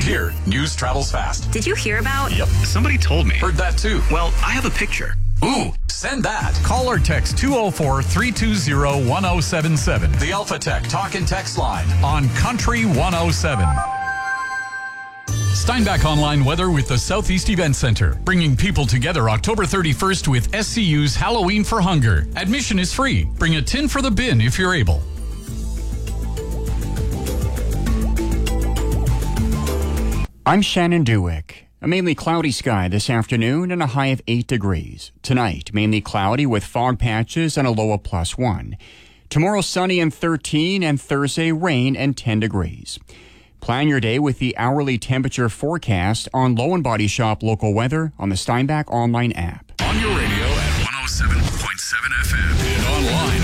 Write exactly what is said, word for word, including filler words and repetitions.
here, news travels fast. Did you hear about? Yep. Somebody told me. Heard that too. Well, I have a picture. Ooh, send that. Call or text two oh four, three two zero, one oh seven seven. The Alpha Tech talk and text line on Country one oh seven. Steinbach Online Weather with the Southeast Event Center, bringing people together October thirty-first with S C U's Halloween for Hunger. Admission is free. Bring a tin for the bin if you're able. I'm Shannon Dewick. A mainly cloudy sky this afternoon and a high of eight degrees. Tonight, mainly cloudy with fog patches and a low of plus one. Tomorrow, sunny and thirteen, and Thursday, rain and ten degrees. Plan your day with the hourly temperature forecast on Low and Body Shop local weather on the Steinbach Online app. On your radio at one oh seven point seven F M and online